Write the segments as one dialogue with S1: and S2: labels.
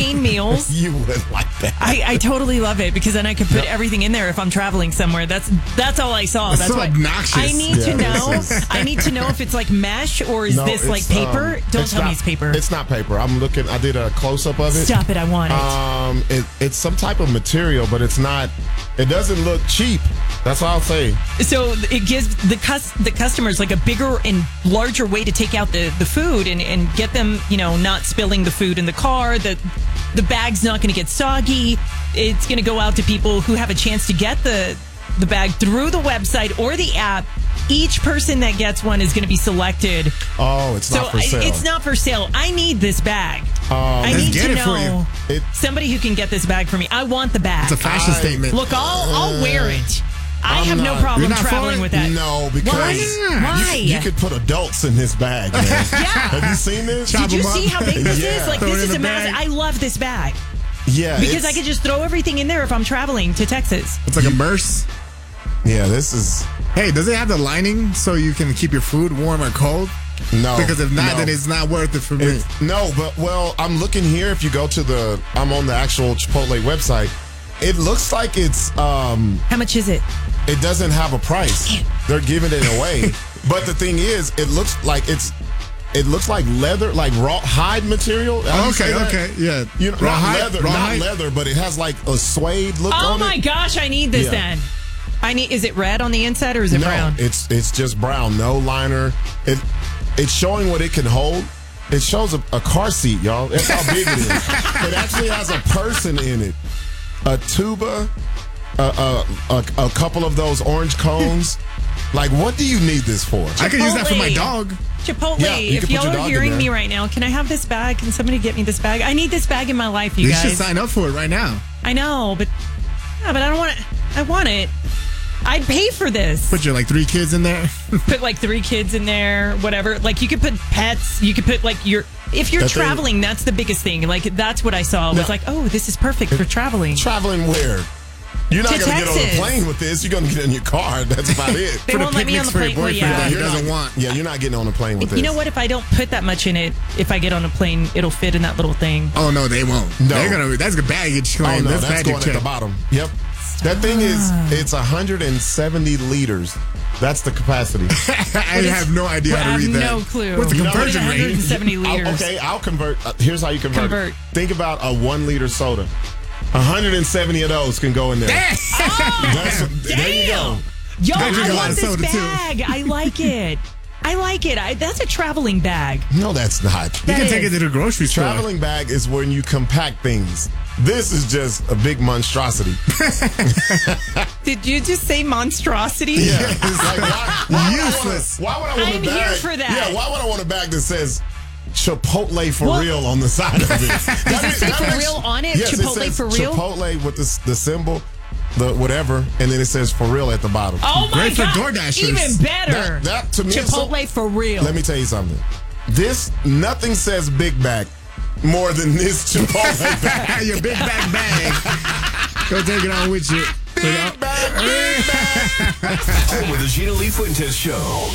S1: 15 meals.
S2: You would like that.
S1: I totally love it because then I can put everything in there if I'm traveling somewhere. That's all I saw.
S3: It's
S1: That's
S3: so
S1: why
S3: obnoxious.
S1: I need to know.
S2: this is-
S1: I need to know if it's like mesh or is this like paper. Don't tell me it's paper.
S2: It's not paper. I did a close up of it.
S1: Stop it! I want it.
S2: It's some type of material, but it's not. It doesn't look cheap. That's all I'll say.
S1: So it gives the customers like a bigger and larger way to take out the food and get them, not spilling the food in the car. The bag's not going to get soggy. It's going to go out to people who have a chance to get the bag through the website or the app. Each person that gets one is going to be selected.
S2: Oh, it's not for sale.
S1: It's not for sale. I need this bag. I need to know somebody who can get this bag for me. I want the bag.
S3: It's a fashion statement.
S1: Look, I'll wear it. I have no problem traveling with that.
S2: No, because
S1: Why?
S2: You could put adults in this bag, man. Have you seen this?
S1: Did you see how big this is?
S2: Yeah.
S1: Like, this is a massive. I love this bag.
S2: Yeah.
S1: Because I could just throw everything in there if I'm traveling to Texas.
S3: It's like a merce.
S2: Yeah, this is...
S3: Hey, does it have the lining so you can keep your food warm or cold?
S2: No.
S3: Because if not, then it's not worth it for me.
S2: No, but, I'm looking here. If you go to I'm on the actual Chipotle website. It looks like it's...
S1: How much is it?
S2: It doesn't have a price. They're giving it away. But the thing is, it looks like leather, like raw hide material.
S3: Okay, yeah.
S2: Not leather, but it has like a suede look on it.
S1: Oh my gosh, I need this then. Is it red on the inside or is it brown?
S2: It's just brown, no liner. It's showing what it can hold. It shows a car seat, y'all. That's how big it is. It actually has a person in it. A tuba, a couple of those orange cones. Like, what do you need this for?
S3: I could use that for my dog.
S1: Chipotle, if y'all are hearing me right now, can I have this bag? Can somebody get me this bag? I need this bag in my life, you guys.
S3: You should sign up for it right now.
S1: I know, but I don't want it. I want it. I'd pay for this.
S3: Put your 3 kids in there.
S1: Put 3 kids in there, whatever. Like, you could put pets. You could put if you're traveling, that's the biggest thing. Like, that's what I saw. It was like, oh, this is perfect for traveling.
S2: Traveling where? You're not going to get on
S1: Texas.
S2: a plane with this. You're going to get in your car. That's about it.
S1: They won't let me on the plane. Well, yeah.
S3: He doesn't want.
S2: Yeah, you're not getting on a plane with this.
S1: You know what? If I don't put that much in it, if I get on a plane, it'll fit in that little thing.
S3: Oh, no, they won't.
S2: No.
S3: That's a baggage claim.
S2: Oh, no, that's going at the bottom. Yep. That thing it's 170 liters. That's the capacity.
S3: I have no idea how to read that.
S1: No clue.
S3: What's the conversion rate?
S1: 170 liters.
S2: I'll convert. Here's how you convert. Think about a 1 liter soda. 170 of those can go in there. There you go.
S1: Yo, I want this bag. I like it. That's a traveling bag.
S2: No, that's not.
S3: You can take it to the grocery store.
S2: Traveling bag is when you compact things. This is just a big monstrosity.
S1: Did you just say monstrosity?
S2: Yeah. It's like, why
S3: useless.
S2: Why would I want a bag?
S1: I'm here for that.
S2: Yeah, why would I want a bag that says Chipotle for real on the side of it?
S1: Does it say for real on it?
S2: Yes,
S1: Chipotle
S2: it says
S1: for real?
S2: Chipotle with the symbol, the whatever, and then it says for real at the bottom.
S1: Oh my
S3: Great for
S1: God.
S3: DoorDashers.
S1: Even better.
S2: That to me
S1: Chipotle for real.
S2: Let me tell you something. Nothing says big bag more than this Chipotle bag.
S3: Your big bag. Go take it on with you.
S2: Big bag.
S4: Home with the Gina Lee Fuentes Show.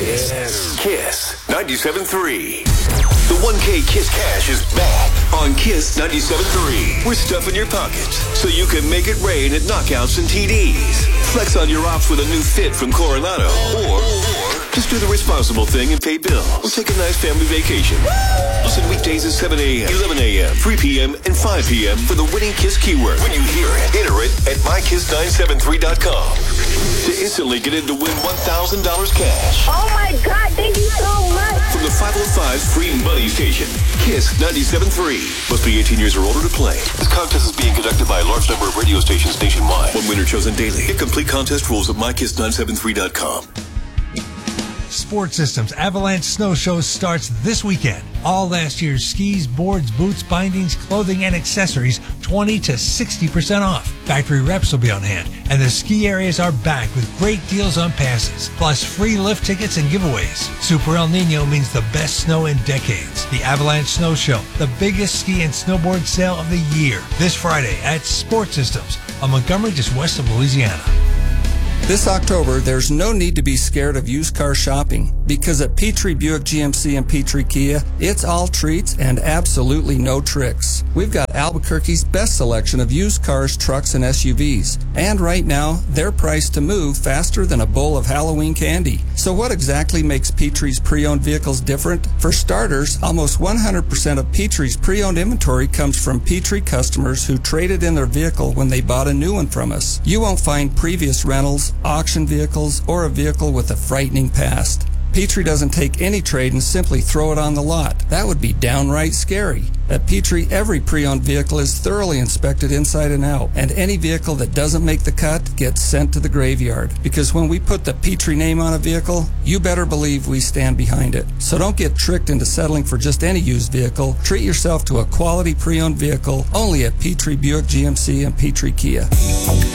S4: Kiss 97.3. The 1K Kiss Cash is back on Kiss 97.3. We're stuffing your pockets so you can make it rain at knockouts and TDs. Flex on your ops with a new fit from Coronado. Or just do the responsible thing and pay bills. Or take a nice family vacation. Listen weekdays at 7 a.m., 11 a.m., 3 p.m., and 5 p.m. for the winning Kiss keyword. When you hear it, enter it at mykiss973.com to instantly get in to win $1,000 cash.
S5: Oh my God, thank you so much.
S4: From the 505's free money station, Kiss 97.3. Must be 18 years or older to play. This contest is being conducted by a large number of radio stations nationwide. One winner chosen daily. Get complete contest rules at mykiss973.com.
S6: Sports Systems Avalanche Snow Show starts this weekend. All last year's skis, boards, boots, bindings, clothing, and accessories 20 to 60% off. Factory reps will be on hand, and the ski areas are back with great deals on passes, plus free lift tickets and giveaways. Super El Nino means the best snow in decades. The Avalanche Snow Show, the biggest ski and snowboard sale of the year, this Friday at Sports Systems on Montgomery, just west of Louisiana.
S7: This October, there's no need to be scared of used car shopping. because at Petrie Buick GMC and Petrie Kia, it's all treats and absolutely no tricks. We've got Albuquerque's best selection of used cars, trucks, and SUVs. And right now, they're priced to move faster than a bowl of Halloween candy. So what exactly makes Petrie's pre-owned vehicles different? For starters, almost 100% of Petrie's pre-owned inventory comes from Petrie customers who traded in their vehicle when they bought a new one from us. You won't find previous rentals, auction vehicles, or a vehicle with a frightening past. Petrie doesn't take any trade and simply throw it on the lot. That would be downright scary. At Petrie, every pre-owned vehicle is thoroughly inspected inside and out, and any vehicle that doesn't make the cut gets sent to the graveyard. Because when we put the Petrie name on a vehicle, you better believe we stand behind it. So don't get tricked into settling for just any used vehicle. Treat yourself to a quality pre-owned vehicle only at Petrie Buick GMC and Petrie Kia.